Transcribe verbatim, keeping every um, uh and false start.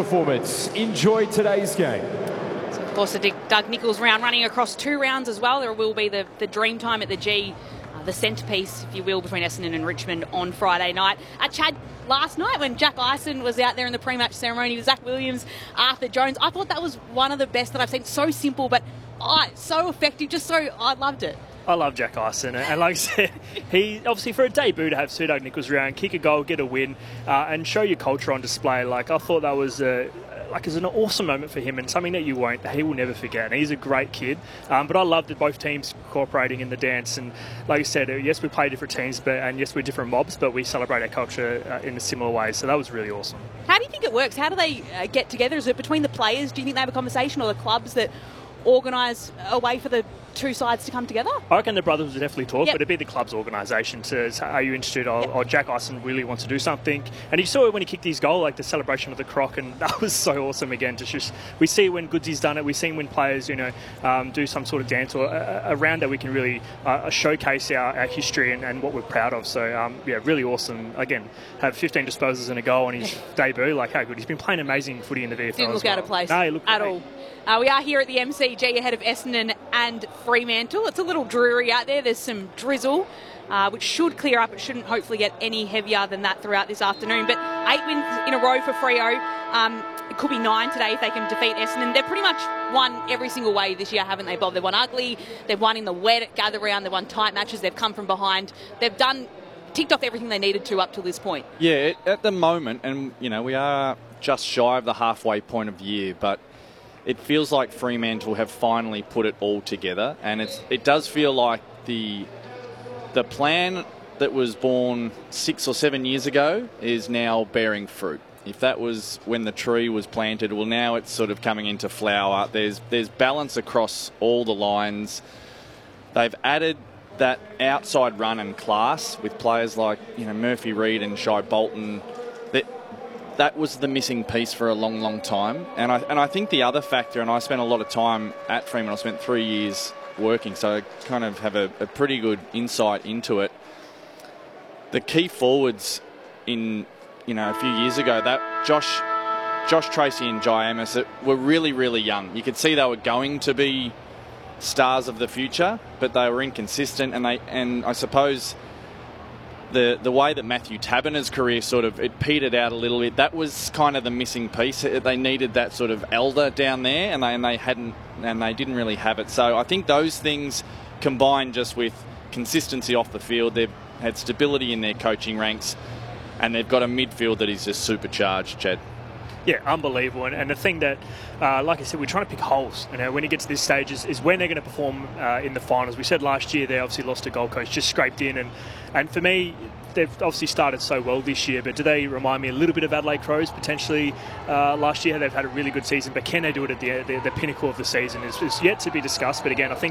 performance. Enjoy today's game. So of course, the Doug Nicholls round running across two rounds as well. There will be the, the dream time at the G, uh, the centrepiece, if you will, between Essendon and Richmond on Friday night. Uh, Chad, last night when Jack Ison was out there in the pre-match ceremony with Zach Williams, Arthur Jones, I thought that was one of the best that I've seen. So simple, but oh, so effective, just so, I loved it. I love Jack Ison, and like I said, he obviously for a debut to have Sir Doug Nicholls around, kick a goal, get a win, uh, and show your culture on display. Like I thought that was a, like it's an awesome moment for him, and something that you won't, he will never forget. And he's a great kid, um, but I loved that both teams cooperating in the dance. And like you said, yes, we play different teams, but and yes, we're different mobs, but we celebrate our culture uh, in a similar way. So that was really awesome. How do you think it works? How do they uh, get together? Is it between the players? Do you think they have a conversation, or the clubs that organise a way for the two sides to come together? I reckon the brothers would definitely talk, yep. but it'd be the club's organisation to say, are you interested, or, yep. or Jack Ison really wants to do something. And you saw it when he kicked his goal, like the celebration of the croc, and that was so awesome again. To just, we see when Goodsy's done it, we see when players, you know, um, do some sort of dance or a, a round that we can really uh, showcase our, our history and, and what we're proud of. So um, yeah, really awesome. Again, have fifteen disposals and a goal on his debut. Like how good. He's been playing amazing footy in the V F L. Didn't look well. out of place no, he looked at great. all. Uh, we are here at the M C G ahead of Essendon and Fremantle. It's a little dreary out there. There's some drizzle, uh, which should clear up. It shouldn't hopefully get any heavier than that throughout this afternoon. But eight wins in a row for Freo. Um, it could be nine today if they can defeat Essendon. They've pretty much won every single way this year, haven't they, Bob? They've won ugly. They've won in the wet at Gather Round. They've won tight matches. They've come from behind. They've done ticked off everything they needed to up to this point. Yeah, it, at the moment, and you know, we are just shy of the halfway point of the year, but it feels like Fremantle have finally put it all together, and it's it does feel like the the plan that was born six or seven years ago is now bearing fruit. If that was when the tree was planted, well, now it's sort of coming into flower. There's there's balance across all the lines. They've added that outside run and class with players like, you know, Murphy Reid and Shai Bolton. That that was the missing piece for a long, long time. And I and I think the other factor, and I spent a lot of time at Fremantle, I spent three years working, so I kind of have a, a pretty good insight into it. The key forwards in, you know, a few years ago, that Josh Josh Tracy and Jai Amos were really, really young. You could see they were going to be stars of the future, but they were inconsistent, and they and I suppose the the way that Matthew Taberner's career sort of it petered out a little bit, that was kind of the missing piece. They needed that sort of elder down there, and they and they hadn't and they didn't really have it. So I think those things combined just with consistency off the field, they've had stability in their coaching ranks, and they've got a midfield that is just supercharged, Chad. Yeah, unbelievable. And, and the thing that, uh, like I said, we're trying to pick holes. You know, when it gets to this stage, is, is when they're going to perform uh, in the finals. We said last year they obviously lost to Gold Coast, just scraped in. And, and for me, they've obviously started so well this year, but do they remind me a little bit of Adelaide Crows potentially? Uh, last year they've had a really good season, but can they do it at the, the, the pinnacle of the season is, is yet to be discussed. But again, I think